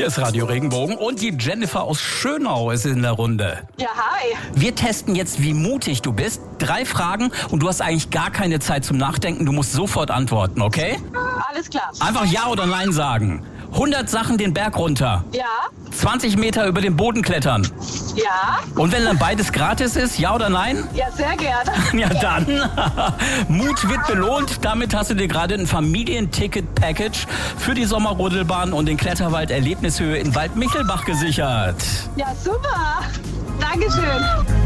Hier ist Radio Regenbogen und die Jennifer aus Schönau ist in der Runde. Ja, hi. Wir testen jetzt, wie mutig du bist. 3 Fragen und du hast eigentlich gar keine Zeit zum Nachdenken. Du musst sofort antworten, okay? Alles klar. Einfach Ja oder Nein sagen. 100 Sachen den Berg runter. Ja, 20 Meter über den Boden klettern. ja, Und wenn dann beides gratis ist, ja oder nein? ja, sehr gerne. Ja dann. Mut wird belohnt. Damit hast du dir gerade ein Familienticket-Package für die Sommerrodelbahn und den Kletterwald Erlebnishöhe in Waldmichelbach gesichert. Ja, super. Dankeschön.